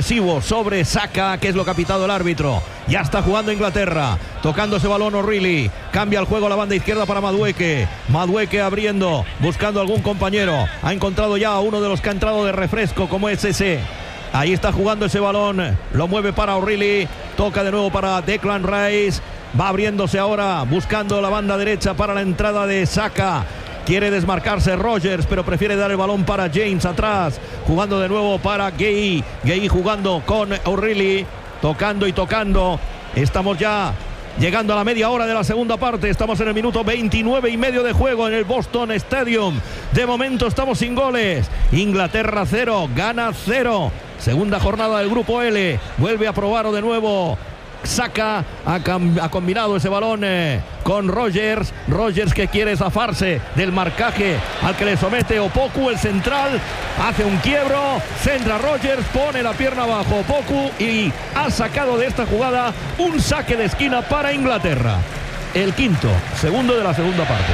ofensivo sobre Saka, que es lo que ha pitado el árbitro. Ya está jugando Inglaterra, tocando ese balón O'Reilly, cambia el juego a la banda izquierda para Madueke abriendo, buscando algún compañero, ha encontrado ya a uno de los que ha entrado de refresco, como es ese. Ahí está jugando ese balón, lo mueve para O'Reilly, toca de nuevo para Declan Rice, va abriéndose ahora, buscando la banda derecha para la entrada de Saka. Quiere desmarcarse Rogers, pero prefiere dar el balón para James atrás, jugando de nuevo para Gay jugando con O'Reilly, tocando y tocando. Estamos ya llegando a la media hora de la segunda parte, estamos en el minuto 29 y medio de juego en el Boston Stadium. De momento estamos sin goles. Inglaterra 0, Ghana 0. Segunda jornada del grupo L, vuelve a probar de nuevo. Saka ha combinado ese balón con Rogers que quiere zafarse del marcaje al que le somete Opoku, el central, hace un quiebro, centra Rogers, pone la pierna abajo Opoku y ha sacado de esta jugada un saque de esquina para Inglaterra, el quinto, segundo de la segunda parte.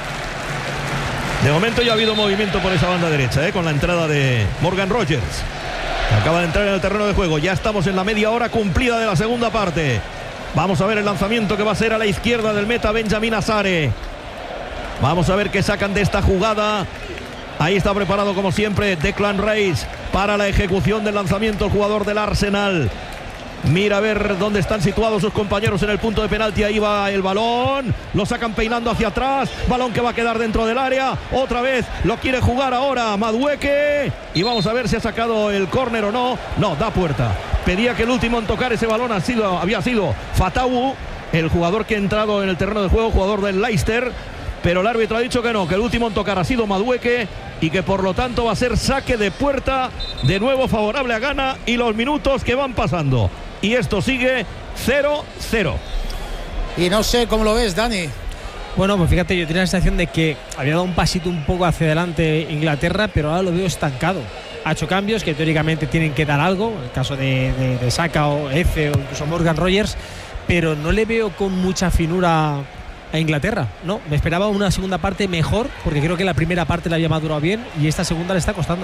De momento ya ha habido movimiento por esa banda derecha, con la entrada de Morgan Rogers. Acaba de entrar en el terreno de juego. Ya estamos en la media hora cumplida de la segunda parte. Vamos a ver el lanzamiento que va a ser a la izquierda del meta Benjamin Azare. Vamos a ver qué sacan de esta jugada. Ahí está preparado como siempre Declan Rice para la ejecución del lanzamiento, el jugador del Arsenal. Mira a ver dónde están situados sus compañeros en el punto de penalti. Ahí va el balón, lo sacan peinando hacia atrás, balón que va a quedar dentro del área. Otra vez lo quiere jugar ahora Madueke y vamos a ver si ha sacado el córner o no. No, da puerta. Pedía que el último en tocar ese balón había sido Fatawu, el jugador que ha entrado en el terreno de juego, jugador del Leicester, pero el árbitro ha dicho que no, que el último en tocar ha sido Madueke y que por lo tanto va a ser saque de puerta, de nuevo favorable a Ghana, y los minutos que van pasando. Y esto sigue 0-0. Y no sé cómo lo ves, Dani. Bueno, pues fíjate, yo tenía la sensación de que había dado un pasito un poco hacia adelante Inglaterra, pero ahora lo veo estancado. Ha hecho cambios que teóricamente tienen que dar algo, en el caso de Saka o Efe o incluso Morgan Rogers, pero no le veo con mucha finura a Inglaterra. No, me esperaba una segunda parte mejor, porque creo que la primera parte la había madurado bien y esta segunda le está costando.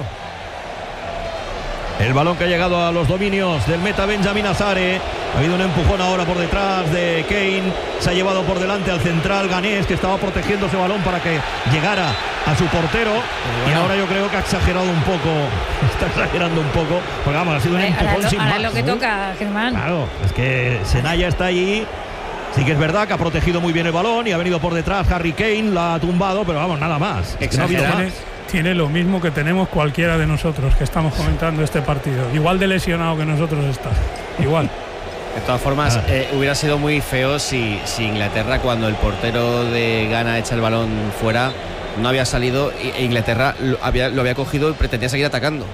El balón que ha llegado a los dominios del meta Benjamin Azare. Ha habido un empujón ahora por detrás de Kane. Se ha llevado por delante al central ganés, que estaba protegiendo ese balón para que llegara a su portero. Y ahora yo creo que ha exagerado un poco. Está exagerando un poco. Porque vamos, ha sido un empujón sin más. Ahora es lo que toca, Germán. Claro, es que Senaya está allí. Sí que es verdad que ha protegido muy bien el balón y ha venido por detrás Harry Kane, la ha tumbado, pero vamos, nada más. Es que no ha habido más. Tiene lo mismo que tenemos cualquiera de nosotros que estamos comentando este partido. Igual de lesionado que nosotros está. Igual. De todas formas, hubiera sido muy feo si Inglaterra, cuando el portero de Ghana echa el balón fuera, no había salido e Inglaterra lo había cogido y pretendía seguir atacando.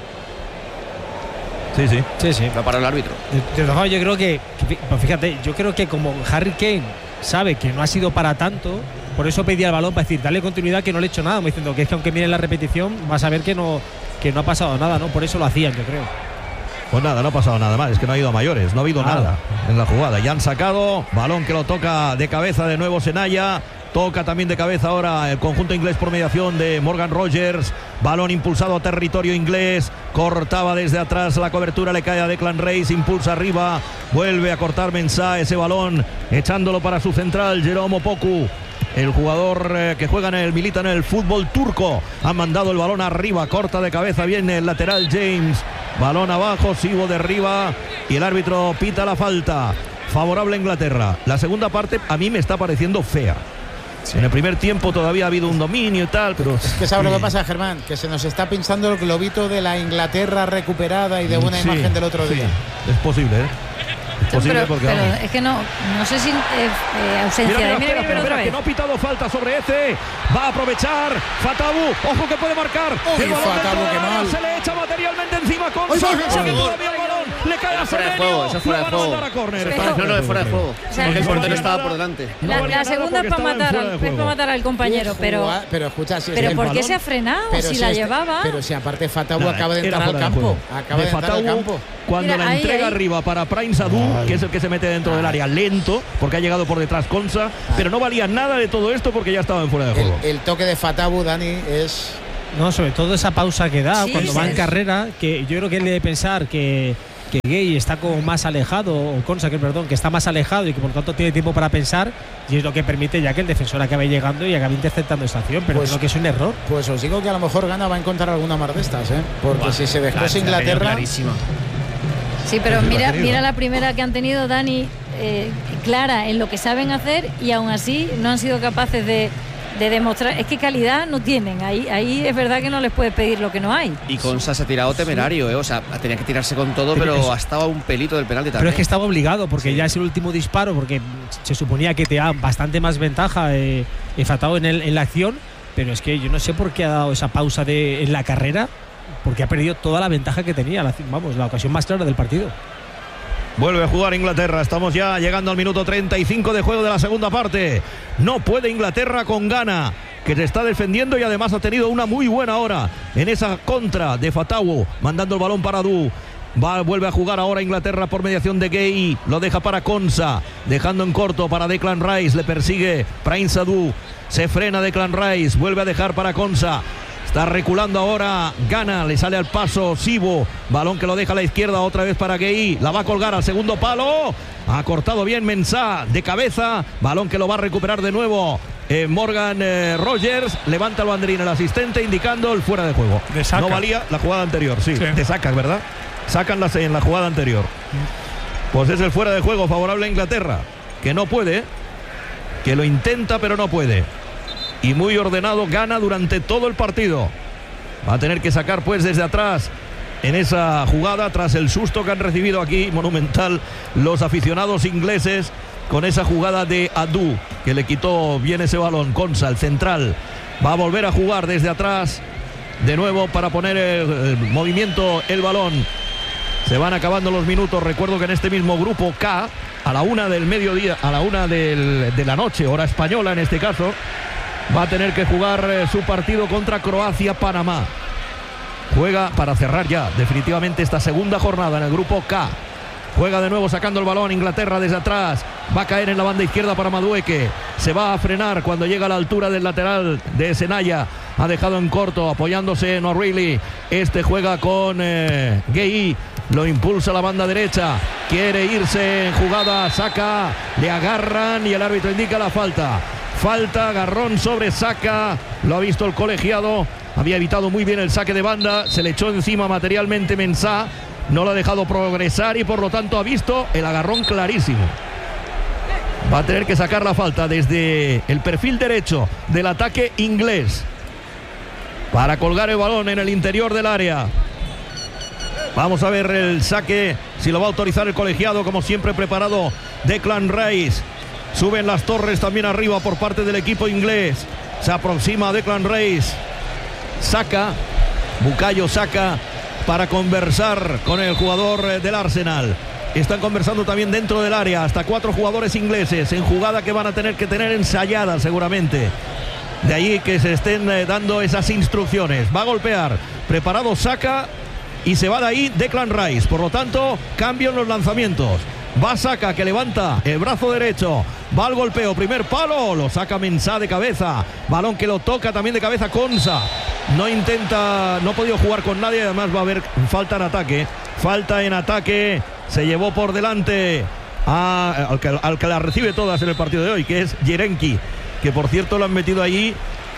Sí. Lo paró el árbitro. De todas formas, yo creo que pues fíjate, yo creo que como Harry Kane sabe que no ha sido para tanto, por eso pedía el balón para decir, dale continuidad, que no le he hecho nada, me diciendo que es que aunque mire la repetición vas a ver que no ha pasado nada, ¿no? Por eso lo hacían, yo creo. Pues nada, no ha pasado nada más, es que no ha ido a mayores, no ha habido nada en la jugada. Ya han sacado, balón que lo toca de cabeza de nuevo Senaya, toca también de cabeza ahora el conjunto inglés por mediación de Morgan Rogers, balón impulsado a territorio inglés, cortaba desde atrás la cobertura, le cae a Declan Rice, impulsa arriba, vuelve a cortar Mensah ese balón, echándolo para su central, Jerome Opoku. El jugador que milita en el fútbol turco ha mandado el balón arriba, corta de cabeza, viene el lateral James, balón abajo, Sibo derriba y el árbitro pita la falta favorable a Inglaterra. La segunda parte a mí me está pareciendo fea. Sí. En el primer tiempo todavía ha habido un dominio y tal, pero es que ¿sabes lo que pasa, Germán? Que se nos está pinchando el globito de la Inglaterra recuperada y de buena imagen del otro día. Es posible, pero es que no sé si ausencia mira, que no ha pitado falta sobre Eze, va a aprovechar Fatawu, ojo que puede marcar. Fatawu, que mal, se le echa materialmente encima con saque todavía el balón, le cae a Semenyo, eso fuera de juego. No, es fuera de juego, porque el portero estaba por delante. La segunda es para matar al compañero, pero escucha, pero ¿por qué se ha frenado si la llevaba? Pero si aparte Fatawu acaba de entrar al campo, cuando la entrega arriba para Prince Adu, que es el que se mete dentro del área lento, porque ha llegado por detrás Konsa, pero no valía nada de todo esto porque ya estaba en fuera de juego. El toque de Fatawu, Dani, es... No, sobre todo esa pausa que da cuando va en carrera, que yo creo que él debe pensar que que Gay está como más alejado, o Konsa, que está más alejado y que por lo tanto tiene tiempo para pensar, y es lo que permite ya que el defensor acabe llegando y acabe interceptando esta acción, pero creo que es un error. Pues os digo que a lo mejor Ghana va a encontrar alguna más de estas, porque si se descosa Inglaterra. Sí, pero mira la primera que han tenido, Dani, clara en lo que saben hacer, y aún así no han sido capaces de demostrar. Es que calidad no tienen. Ahí es verdad que no les puedes pedir lo que no hay. Y Konsa se ha tirado temerario, o sea, tenía que tirarse con todo, pero ha estado a un pelito del penalti también. Pero es que estaba obligado, porque ya es el último disparo, porque se suponía que te da bastante más ventaja Fatau en la acción, pero es que yo no sé por qué ha dado esa pausa en la carrera, porque ha perdido toda la ventaja que tenía, la ocasión más clara del partido. Vuelve a jugar Inglaterra. Estamos ya llegando al minuto 35 de juego de la segunda parte. No puede Inglaterra con Ghana, que se está defendiendo y además ha tenido una muy buena hora en esa contra de Fatau, mandando el balón para Adu. Vuelve a jugar ahora Inglaterra por mediación de Gay. Lo deja para Konsa, dejando en corto para Declan Rice. Le persigue Prince Adu. Se frena Declan Rice. Vuelve a dejar para Konsa. Está reculando ahora Ghana, le sale al paso Sibo, balón que lo deja a la izquierda otra vez para Gay, la va a colgar al segundo palo, ha cortado bien Mensah de cabeza, balón que lo va a recuperar de nuevo Morgan Rogers, levanta el banderín el asistente indicando el fuera de juego. No valía la jugada anterior, sí. Te sacas, ¿verdad? Sacan en la jugada anterior. Pues es el fuera de juego favorable a Inglaterra, que no puede, que lo intenta pero no puede. Y muy ordenado Ghana durante todo el partido. Va a tener que sacar pues desde atrás en esa jugada, tras el susto que han recibido aquí, monumental, los aficionados ingleses con esa jugada de Adu, que le quitó bien ese balón. Konsa, el central, va a volver a jugar desde atrás de nuevo para poner el movimiento el balón. Se van acabando los minutos. Recuerdo que en este mismo grupo K, a la 1 del mediodía, a la 1 de la noche, hora española en este caso, va a tener que jugar su partido contra Croacia-Panamá. Juega para cerrar ya definitivamente esta segunda jornada en el grupo K. Juega de nuevo sacando el balón Inglaterra desde atrás. Va a caer en la banda izquierda para Madueke. Se va a frenar cuando llega a la altura del lateral de Senaya. Ha dejado en corto apoyándose en O'Reilly. Este juega con Gay. Lo impulsa la banda derecha. Quiere irse en jugada. Saca. Le agarran y el árbitro indica la falta. Falta, agarrón sobre Saka, lo ha visto el colegiado, había evitado muy bien el saque de banda, se le echó encima materialmente Mensah, no lo ha dejado progresar y por lo tanto ha visto el agarrón clarísimo. Va a tener que sacar la falta desde el perfil derecho del ataque inglés para colgar el balón en el interior del área. Vamos a ver el saque, si lo va a autorizar el colegiado, como siempre preparado Declan Rice. Suben las torres también arriba por parte del equipo inglés. Se aproxima a Declan Rice. Bukayo Saka para conversar con el jugador del Arsenal. Están conversando también dentro del área. Hasta 4 jugadores ingleses en jugada que van a tener que tener ensayada seguramente. De ahí que se estén dando esas instrucciones. Va a golpear. Preparado Saka y se va de ahí Declan Rice. Por lo tanto, cambio en los lanzamientos. Va Saka, que levanta el brazo derecho. Va al golpeo, primer palo. Lo saca Mensah de cabeza. Balón que lo toca también de cabeza Konsa. No ha podido jugar con nadie. Además va a haber falta en ataque. Falta en ataque. Se llevó por delante al que la recibe todas en el partido de hoy, que es Yerenki. Que por cierto lo han metido ahí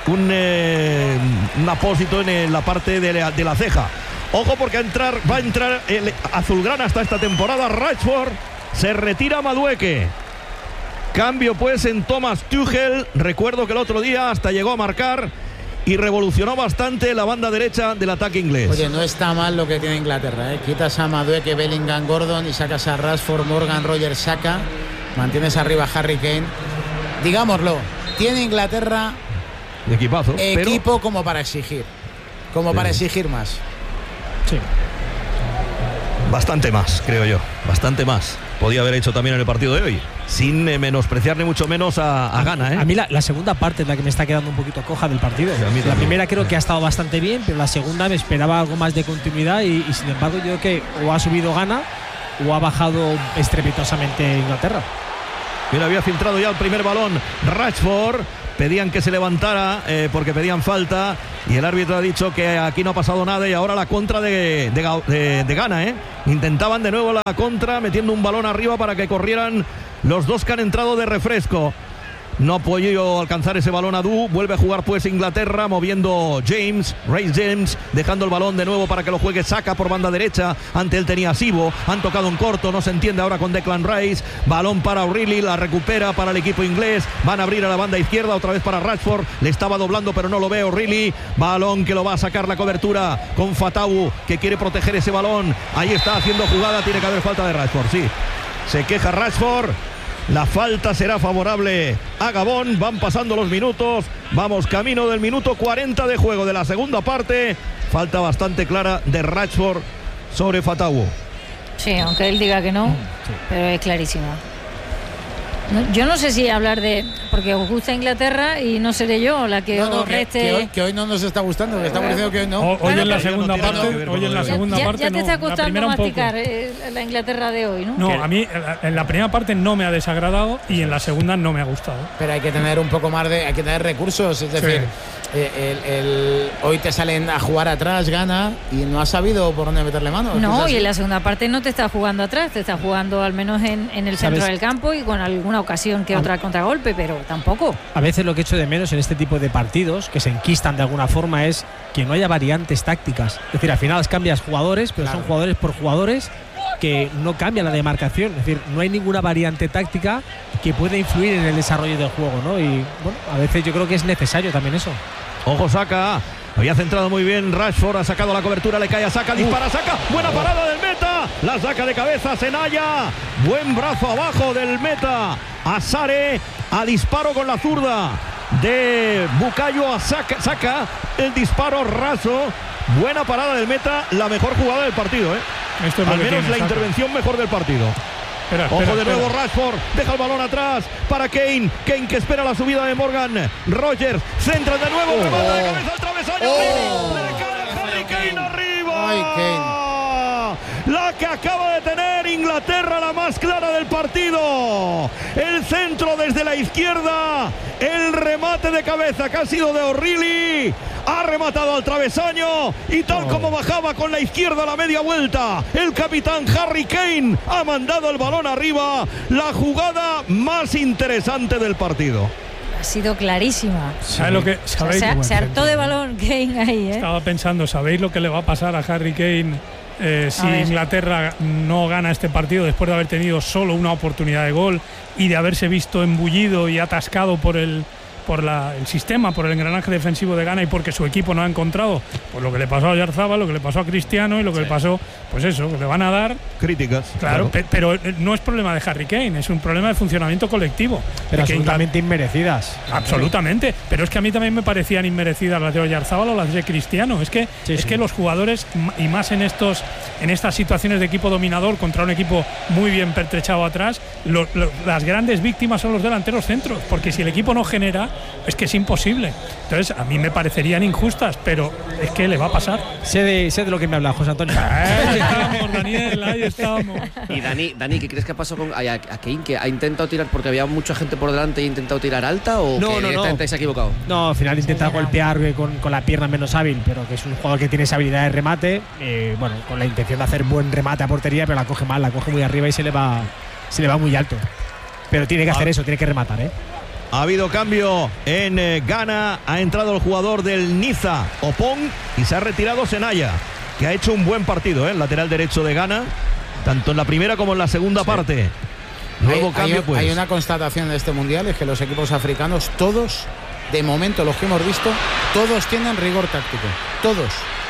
un apósito en la parte de la ceja. Ojo porque va a entrar el azulgrana hasta esta temporada. Rashford. Se retira Madueke. Cambio pues en Thomas Tuchel. Recuerdo que el otro día hasta llegó a marcar y revolucionó bastante la banda derecha del ataque inglés. Oye, no está mal lo que tiene Inglaterra, ¿eh? Quitas a Madueke, Bellingham, Gordon y sacas a Rashford, Morgan, Rogers, Saka. Mantienes arriba a Harry Kane. Digámoslo, tiene Inglaterra equipazo, equipo como para exigir. Para exigir más. Sí. Bastante más, creo yo. Bastante más. Podía haber hecho también en el partido de hoy. Sin menospreciar ni mucho menos a Ghana. A mí la segunda parte es la que me está quedando un poquito coja del partido. Sí, la primera creo que ha estado bastante bien, pero la segunda me esperaba algo más de continuidad y sin embargo yo creo que o ha subido Ghana o ha bajado estrepitosamente Inglaterra. Mira, había filtrado ya el primer balón Rashford. Pedían que se levantara porque pedían falta y el árbitro ha dicho que aquí no ha pasado nada. Y ahora la contra de Ghana, intentaban de nuevo la contra metiendo un balón arriba para que corrieran los dos que han entrado de refresco. No ha podido alcanzar ese balón Adu. Vuelve a jugar pues Inglaterra, moviendo Reece James, dejando el balón de nuevo para que lo juegue Saka por banda derecha. Ante él tenía Sibo, han tocado en corto, no se entiende ahora con Declan Rice. Balón para O'Reilly, la recupera para el equipo inglés. Van a abrir a la banda izquierda, otra vez para Rashford. Le estaba doblando pero no lo ve O'Reilly. Balón que lo va a sacar la cobertura con Fatawu, que quiere proteger ese balón. Ahí está haciendo jugada, tiene que haber falta de Rashford, sí. Se queja Rashford. La falta será favorable a Gabón. Van pasando los minutos. Vamos camino del minuto 40 de juego de la segunda parte. Falta bastante clara de Rashford sobre Fatawu. Sí, aunque él diga que no, pero es clarísima. Yo no sé si hablar de... Porque os gusta Inglaterra y no seré yo la que os reste... Que hoy no nos está está estamos diciendo que hoy no. Hoy en la segunda parte, ya te está costando masticar la Inglaterra de hoy, ¿no? No, a mí en la primera parte no me ha desagradado y en la segunda no me ha gustado. Pero hay que tener un poco más hay que tener recursos, es decir... hoy te salen a jugar atrás, Ghana, y no has sabido por dónde meterle mano. No, y en la segunda parte no te está jugando atrás, te está jugando al menos en el centro del campo y con alguna ocasión que otra contragolpe, pero tampoco. A veces lo que echo de menos en este tipo de partidos, que se enquistan de alguna forma, es que no haya variantes tácticas. Es decir, al final cambias jugadores, pero son jugadores por jugadores que no cambian la demarcación. Es decir, no hay ninguna variante táctica que pueda influir en el desarrollo del juego, ¿no? Y bueno, a veces yo creo que es necesario también eso. Ojo, Saka. Había centrado muy bien Rashford, ha sacado la cobertura, le cae a Saka, dispara Saka, buena parada del meta, la saca de cabeza Senaya, buen brazo abajo del meta, Asare, a disparo con la zurda de Bukayo a Saka, el disparo raso, buena parada del meta, la mejor jugada del partido, al menos la intervención mejor del partido. Ojo de nuevo Rashford, deja el balón atrás para Kane que espera la subida de Morgan Rogers, centra de nuevo, remata de cabeza al travesaño, le cae Harry Kane arriba. Ay, Kane. La que acaba de tener Inglaterra, la más clara del partido, el centro desde la izquierda, el remate de cabeza que ha sido de O'Reilly. Ha rematado al travesaño y tal como bajaba con la izquierda a la media vuelta, el capitán Harry Kane ha mandado el balón arriba. La jugada más interesante del partido. Ha sido clarísima. ¿Sabes lo que sabéis? Se hartó de balón Kane ahí, Estaba pensando, ¿sabéis lo que le va a pasar a Harry Kane si Inglaterra no gana este partido después de haber tenido solo una oportunidad de gol y de haberse visto embullido y atascado por el sistema, por el engranaje defensivo de Ghana y porque su equipo no ha encontrado pues lo que le pasó a Oyarzabal, lo que le pasó a Cristiano y lo que le pasó, pues eso, que le van a dar críticas. Claro. Pero no es problema de Harry Kane, es un problema de funcionamiento colectivo. Pero absolutamente inmerecidas. Absolutamente, pero es que a mí también me parecían inmerecidas las de Oyarzabal o las de Cristiano. Es que los jugadores, y más en estas situaciones de equipo dominador contra un equipo muy bien pertrechado atrás, las grandes víctimas son los delanteros centros, porque si el equipo no genera, es que es imposible. Entonces a mí me parecerían injustas, pero es que le va a pasar. Sé de lo que me habla José Antonio. Ahí estamos, Daniel, ahí estamos. Y Dani, ¿qué crees que ha pasado con a Kane? ¿Que ha intentado tirar porque había mucha gente por delante y ha intentado tirar alta o no, que directamente se ha equivocado? No, al final intenta golpear con la pierna menos hábil, pero que es un jugador que tiene esa habilidad de remate, bueno, con la intención de hacer buen remate a portería, pero la coge mal, la coge muy arriba y se le va muy alto. Pero tiene que hacer eso, tiene que rematar, Ha habido cambio en Ghana, ha entrado el jugador del Niza, Opong, y se ha retirado Senaya, que ha hecho un buen partido, el lateral derecho de Ghana, tanto en la primera como en la segunda parte. Nuevo cambio, pues. Hay una constatación de este mundial, es que los equipos africanos, todos, de momento los que hemos visto, todos tienen rigor táctico, todos.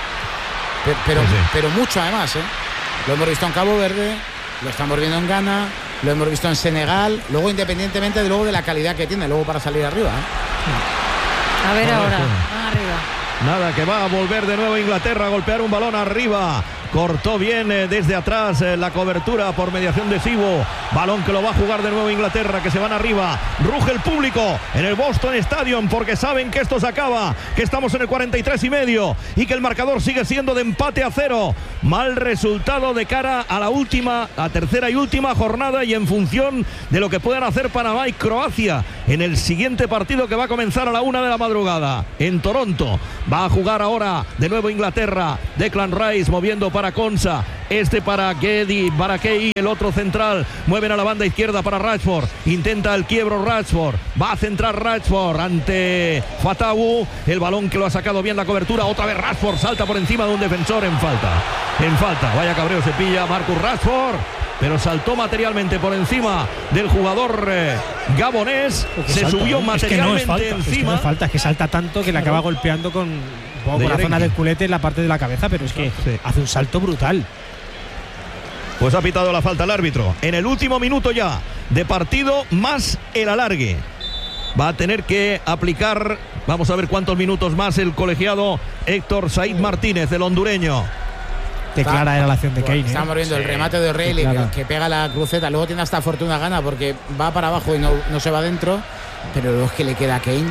Pero mucho además, Lo hemos visto en Cabo Verde, lo estamos viendo en Ghana, lo hemos visto en Senegal, luego independientemente de la calidad que tiene, luego para salir arriba. A ver ahora, van arriba. Nada, que va a volver de nuevo Inglaterra a golpear un balón arriba cortó bien desde atrás la cobertura por mediación de Sibo. Balón que lo va a jugar de nuevo Inglaterra, que se van arriba. Ruge el público en el Boston Stadium porque saben que esto se acaba, que estamos en el 43,5 y que el marcador sigue siendo de empate a 0. Mal resultado de cara a la tercera y última jornada y en función de lo que puedan hacer Panamá y Croacia en el siguiente partido que va a comenzar a la 1 de la madrugada en Toronto. Va a jugar ahora de nuevo Inglaterra. Declan Rice moviendo para Konsa, para Key, el otro central. Mueven a la banda izquierda para Rashford, intenta el quiebro Rashford, va a centrar Rashford ante Fatawu, el balón que lo ha sacado bien la cobertura, otra vez Rashford salta por encima de un defensor en falta, vaya cabreo se pilla Marcus Rashford, pero saltó materialmente por encima del jugador gabonés, se subió materialmente encima. Es que salta tanto que le acaba golpeando con la zona del culete en la parte de la cabeza, pero es que hace un salto brutal. Pues ha pitado la falta el árbitro en el último minuto ya de partido más el alargue. Va a tener que aplicar, vamos a ver cuántos minutos más el colegiado Héctor Said Martínez, el hondureño. Qué clara era la acción de Kane. Estamos viendo el remate de O'Reilly que pega la cruceta, luego tiene hasta Fortuna Gana porque va para abajo y no se va dentro, pero luego es que le queda a Kane.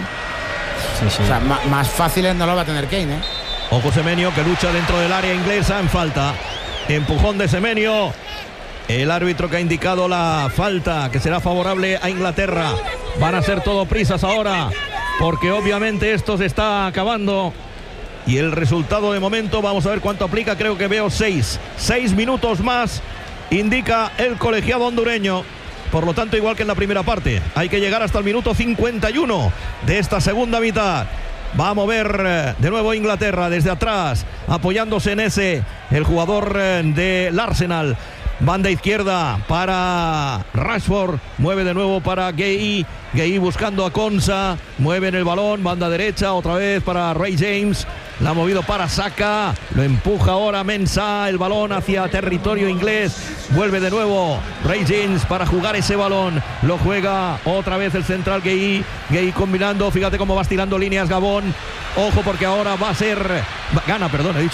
O sea, más fáciles no lo va a tener Kane, Ojo Semenyo que lucha dentro del área inglesa en falta. Empujón de Semenyo. El árbitro que ha indicado la falta que será favorable a Inglaterra. Van a ser todo prisas ahora porque obviamente esto se está acabando. Y el resultado de momento, vamos a ver cuánto aplica, creo que veo 6 minutos más, indica el colegiado hondureño. Por lo tanto, igual que en la primera parte, hay que llegar hasta el minuto 51 de esta segunda mitad. Va a mover de nuevo Inglaterra desde atrás, apoyándose en el jugador del Arsenal. Banda izquierda para Rashford, mueve de nuevo para Gay buscando a Konsa, mueve en el balón, banda derecha, otra vez para Ray James, la ha movido para Saka, lo empuja ahora Mensah, el balón hacia territorio inglés, vuelve de nuevo Ray James para jugar ese balón, lo juega otra vez el central Gay combinando, fíjate cómo va estirando líneas Gabón, ojo porque ahora va a ser, gana,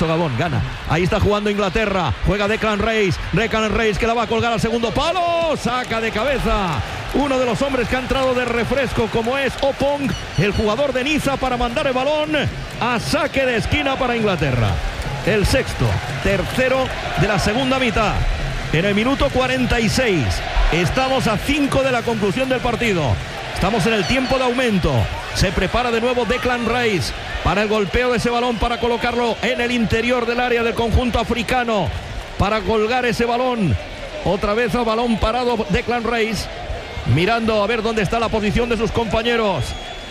ahí está jugando Inglaterra, juega Declan Rice que la va a colgar al segundo palo, saca de cabeza uno de los hombres que ha entrado de refresco como es Opong, el jugador de Niza, para mandar el balón a saque de esquina para Inglaterra. El tercero de la segunda mitad. En el minuto 46. Estamos a 5 de la conclusión del partido. Estamos en el tiempo de aumento. Se prepara de nuevo Declan Rice para el golpeo de ese balón, para colocarlo en el interior del área del conjunto africano. Para colgar ese balón. Otra vez a balón parado Declan Rice. Mirando a ver dónde está la posición de sus compañeros.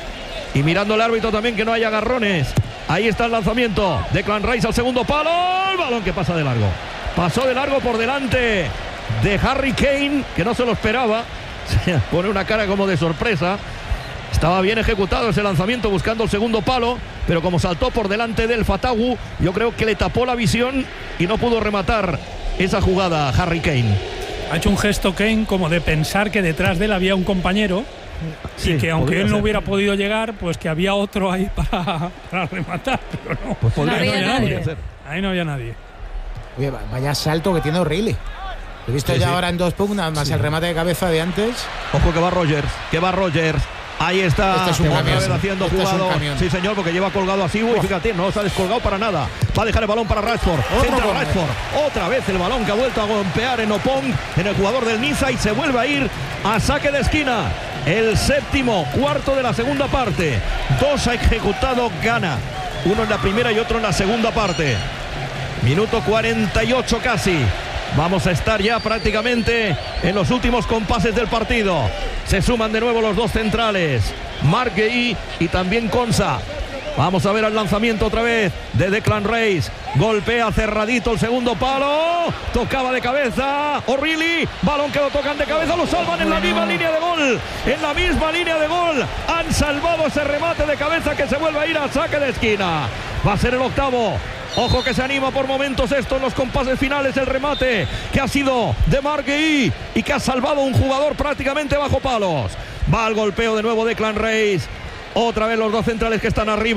Y mirando al árbitro también que no haya agarrones. Ahí está el lanzamiento. Declan Rice al segundo palo. El balón que pasa de largo. Pasó de largo por delante de Harry Kane, que no se lo esperaba. Se pone una cara como de sorpresa. Estaba bien ejecutado ese lanzamiento buscando el segundo palo, pero como saltó por delante del Fatawu, yo creo que le tapó la visión y no pudo rematar esa jugada Harry Kane. Ha hecho un gesto Kane como de pensar que detrás de él había un compañero y que aunque él no hubiera podido llegar, pues que había otro ahí para rematar, pero no. Pues no había nadie. Ahí no había nadie. Oye, vaya salto que tiene O'Reilly. He visto ya ahora en 2 pugnas más el remate de cabeza de antes. Ojo que va Rogers. Ahí está, otra vez haciendo jugado. Sí, señor, porque lleva colgado a Sibu y fíjate, no se ha descolgado para nada. Va a dejar el balón para Rashford. Centra Rashford. Otra vez el balón que ha vuelto a golpear en Opong, en el jugador del Niza, y se vuelve a ir a saque de esquina. El cuarto de la segunda parte. 2 ha ejecutado Ghana. Uno en la primera y otro en la segunda parte. Minuto 48 casi. Vamos a estar ya prácticamente en los últimos compases del partido. Se suman de nuevo los dos centrales, Mark Gay y también Konsa. Vamos a ver el lanzamiento otra vez de Declan Rice. Golpea cerradito el segundo palo. Tocaba de cabeza O'Reilly. Balón que lo tocan de cabeza. Lo salvan en la misma línea de gol. En la misma línea de gol. Han salvado ese remate de cabeza que se vuelve a ir a saque de esquina. Va a ser el octavo. Ojo que se anima por momentos esto en los compases finales. El remate que ha sido de Mark Gay y que ha salvado a un jugador prácticamente bajo palos. Va al golpeo de nuevo Declan Rice. Otra vez los dos centrales que están arriba.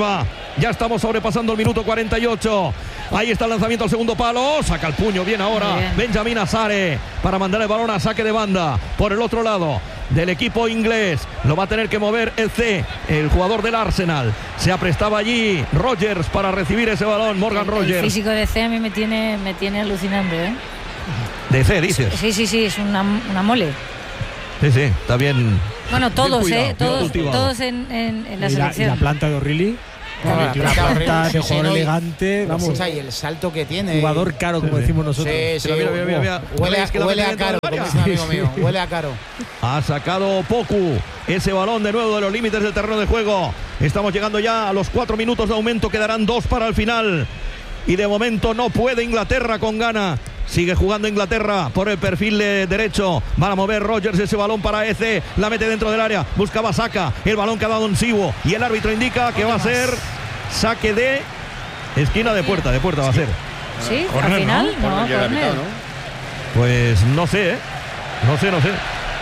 Ya estamos sobrepasando el minuto 48. Ahí está el lanzamiento al segundo palo. Saca el puño bien ahora. Bien. Benjamín Azare para mandar el balón a saque de banda. Por el otro lado del equipo inglés. Lo va a tener que mover el jugador del Arsenal. Se aprestaba allí Rogers para recibir ese balón. Morgan Rogers. El físico de C a mí me tiene alucinando, ¿eh? De C, dices. Sí, es una mole. Sí, está bien. Bueno, todos, bien cuidado, todos en la y selección. la planta de O'Reilly. La La planta de sí, jugador no, elegante, vamos, y el salto que tiene. jugador caro, como decimos nosotros. Sí, Mira. Huele a caro, como dice un amigo mío. Huele a caro. Ha sacado Poku ese balón de nuevo de los límites del terreno de juego. Estamos llegando ya a los 4 minutos de aumento. Quedarán 2 para el final. Y de momento no puede Inglaterra con Ghana. Sigue jugando Inglaterra por el perfil derecho. Van a mover Rogers ese balón para EC. La mete dentro del área. Buscaba Saka. El balón que ha dado Nsivo. Y el árbitro indica que va a ser saque de esquina de puerta. De puerta va a ser. Sí, Corner, al final. ¿no? No, Corner ya la corner. mitad, ¿no? Pues no sé, ¿eh? No sé. No sé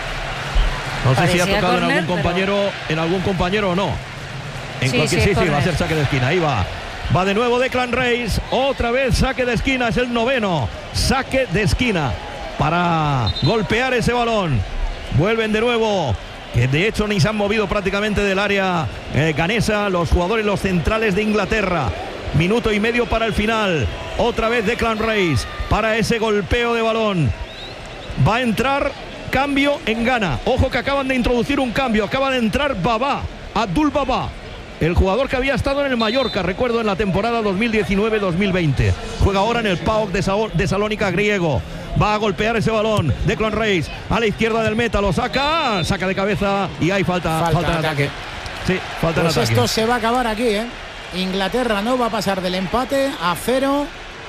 si ha Parecía tocado córner, en algún compañero o no. En Sí, cualquier sí, es va a córner. ser saque de esquina. Ahí va. Va de nuevo Declan Rice. Otra vez saque de esquina. Es el 9º. Saque de esquina para golpear ese balón. Vuelven de nuevo. Que de hecho ni se han movido prácticamente del área ganesa los jugadores, los centrales de Inglaterra. Minuto y medio para el final. Otra vez Declan Rice para ese golpeo de balón. Va a entrar cambio en Ghana. Ojo que acaban de introducir un cambio. Acaba de entrar Baba, Abdul Baba, el jugador que había estado en el Mallorca, recuerdo, en la temporada 2019-2020. Juega ahora en el PAOK de Salónica griego. Va a golpear ese balón. Declan Rice a la izquierda del meta. Lo saca de cabeza y hay falta en ataque. Sí, falta Pues en ataque. esto se va a acabar aquí, ¿eh? Inglaterra no va a pasar del empate a 0.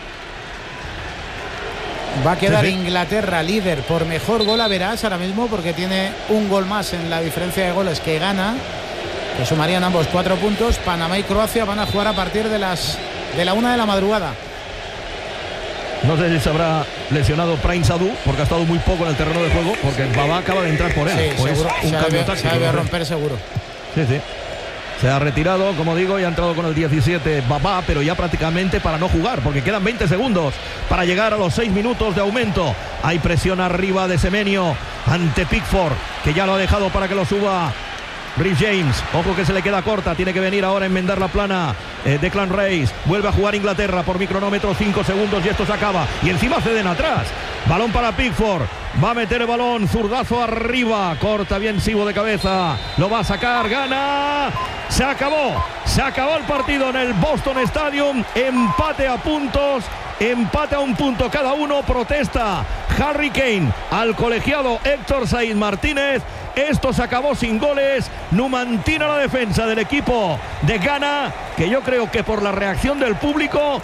Va a quedar Sí. Inglaterra líder por mejor gol average ahora mismo, porque tiene un gol más en la diferencia de goles que Ghana, que sumarían ambos 4 puntos. Panamá y Croacia van a jugar a partir de la 1 de la madrugada. No sé si se habrá lesionado Prince Sadou, porque ha estado muy poco en el terreno de juego, porque Baba acaba de entrar por él. Sí, Pues seguro. un cambio Se táctico, debe no sé. romper seguro. Sí. Se ha retirado, como digo, y ha entrado con el 17 Baba, pero ya prácticamente para no jugar, porque quedan 20 segundos para llegar a los 6 minutos de aumento. Hay presión arriba de Semenyo ante Pickford, que ya lo ha dejado para que lo suba Rhys James. Ojo que se le queda corta, tiene que venir ahora a enmendar la plana. Declan Rice vuelve a jugar Inglaterra por micronómetro, 5 segundos y esto se acaba. Y encima ceden atrás. Balón para Pickford. Va a meter el balón, zurdazo arriba. Corta bien Sibo de cabeza. Lo va a sacar, gana. Se acabó el partido en el Boston Stadium. Empate a puntos. Empate a un punto cada uno. Protesta Harry Kane al colegiado Héctor Said Martínez. Esto se acabó sin goles. Numantina la defensa del equipo de Ghana, que yo creo que por la reacción del público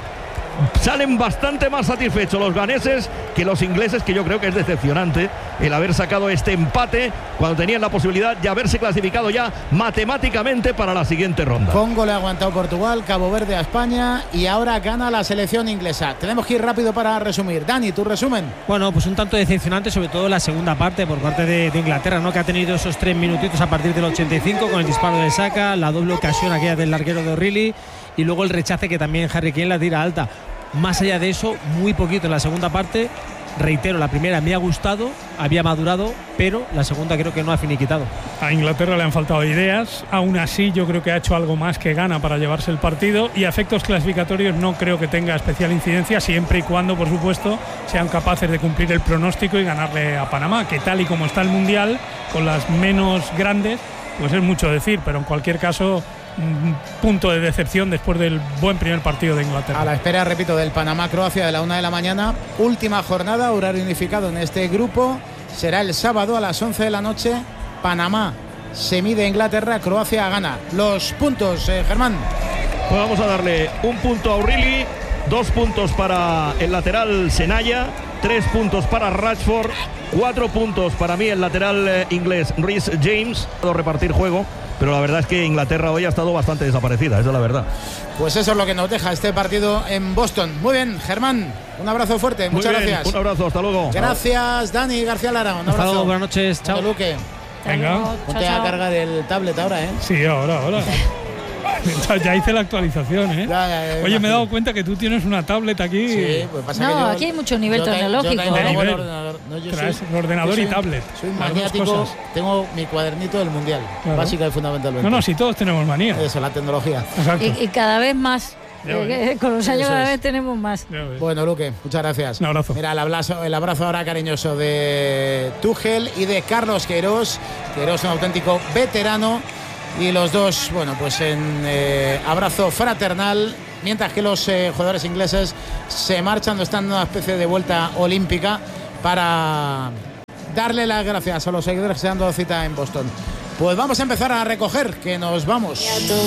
salen bastante más satisfechos los ganeses que los ingleses, que yo creo que es decepcionante el haber sacado este empate cuando tenían la posibilidad de haberse clasificado ya matemáticamente para la siguiente ronda. Congo le ha aguantado Portugal, Cabo Verde a España y ahora gana la selección inglesa. Tenemos que ir rápido para resumir. Dani, tu resumen. Bueno, pues un tanto decepcionante, sobre todo la segunda parte por parte de Inglaterra, ¿no? Que ha tenido esos 3 minutitos a partir del 85 con el disparo de Saka, la doble ocasión aquella del larguero de O'Reilly y luego el rechace que también Harry Kane la tira alta. Más allá de eso, muy poquito en la segunda parte. Reitero, la primera me ha gustado, había madurado, pero la segunda creo que no ha finiquitado. A Inglaterra le han faltado ideas, aún así yo creo que ha hecho algo más que Ghana para llevarse el partido, y a efectos clasificatorios no creo que tenga especial incidencia, siempre y cuando, por supuesto, sean capaces de cumplir el pronóstico y ganarle a Panamá, que tal y como está el Mundial, con las menos grandes, pues es mucho decir, pero en cualquier caso un punto de decepción después del buen primer partido de Inglaterra. A la espera, repito, del Panamá-Croacia de la 1 de la mañana. Última jornada, horario unificado en este grupo. Será el sábado a las 11 de la noche. Panamá se mide a Inglaterra, Croacia gana. Los puntos, Germán. Pues vamos a darle un punto a O'Reilly, 2 puntos para el lateral Senaya, 3 puntos para Rashford, 4 puntos para mí el lateral inglés Rhys James. Puedo repartir juego, pero la verdad es que Inglaterra hoy ha estado bastante desaparecida, esa es la verdad. Pues eso es lo que nos deja este partido en Boston. Muy bien, Germán, un abrazo fuerte, muchas Muy bien, gracias. un abrazo, hasta luego. Gracias, Dani García Lara, un Hasta abrazo. luego, buenas noches, chao. Luque, Venga. ponte a cargar el tablet ahora, ¿eh? Sí, ahora. Ya hice la actualización, ¿eh? Oye, me he dado cuenta que tú tienes una tablet aquí. Sí, pues pasa no, que yo, aquí hay mucho nivel tecnológico. De nivel. Traes ordenador y tablet. Soy maniático, tengo mi cuadernito del Mundial, claro. Básica y fundamentalmente. No, si todos tenemos manía. Eso, la tecnología. Exacto. Y cada vez más. Con los años cada vez tenemos más. Bueno, Luque, muchas gracias. Un abrazo. Mira, el abrazo ahora cariñoso de Tuchel y de Carlos Queiroz. Queiroz, un auténtico veterano. Y los dos, bueno, pues en abrazo fraternal. Mientras que los jugadores ingleses se marchan, están en una especie de vuelta olímpica para darle las gracias a los seguidores que se han dado cita en Boston. Pues vamos a empezar a recoger, que nos vamos.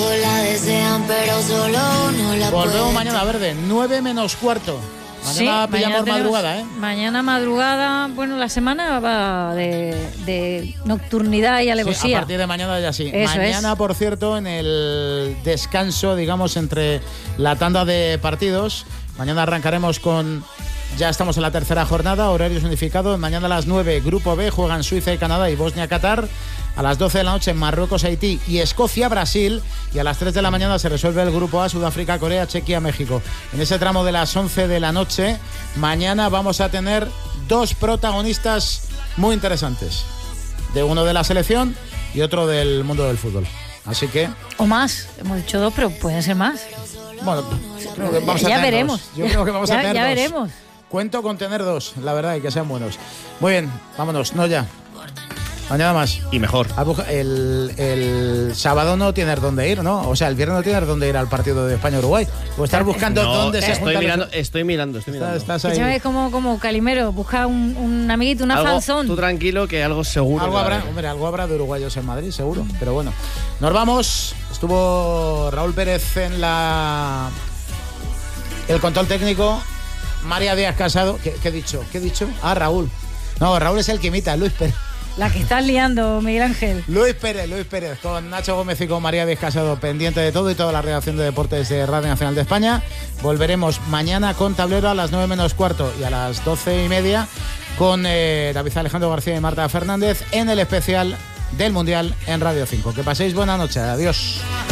Volvemos mañana, Verde, 9 menos cuarto. Mañana pillamos madrugada, ¿eh? Mañana madrugada, bueno, la semana va de nocturnidad y alevosía. Sí, a partir de mañana ya sí. Eso mañana, por cierto, en el descanso, digamos, entre la tanda de partidos, mañana arrancaremos con... Ya estamos en la tercera jornada, horarios unificados. Mañana a las 9, Grupo B, juegan Suiza y Canadá y Bosnia-Qatar. A las 12 de la noche, Marruecos-Haití y Escocia-Brasil. Y a las 3 de la mañana se resuelve el Grupo A, Sudáfrica-Corea, Chequia-México. En ese tramo de las 11 de la noche, mañana vamos a tener dos protagonistas muy interesantes. De uno de la selección y otro del mundo del fútbol. Así que... O más, hemos dicho dos, pero pueden ser más. Bueno, creo que vamos a tener veremos. Dos. Yo creo que vamos a tener ya dos. Veremos. Cuento con tener dos, la verdad, y que sean buenos. Muy bien, vámonos, no ya. Mañana más. Y mejor. El sábado no tienes dónde ir, ¿no? O sea, el viernes no tienes dónde ir al partido de España-Uruguay. O estás buscando dónde se juntan. Estoy mirando. Estás ahí. ¿Sabes como Calimero? Busca un amiguito, una fanzón. Tú tranquilo que algo seguro. Algo habrá de uruguayos en Madrid, seguro. Pero bueno, nos vamos. Estuvo Raúl Pérez en el control técnico. María Díaz Casado. ¿Qué he dicho? Ah, Raúl. No, Raúl es el que imita, Luis Pérez. La que estás liando, Miguel Ángel. Luis Pérez, con Nacho Gómez y con María Díaz Casado, pendiente de todo y toda la redacción de deportes de Radio Nacional de España. Volveremos mañana con tablero a las 9 menos cuarto y a las 12:30 con David Alejandro García y Marta Fernández en el especial del Mundial en Radio 5. Que paséis buena noche. Adiós.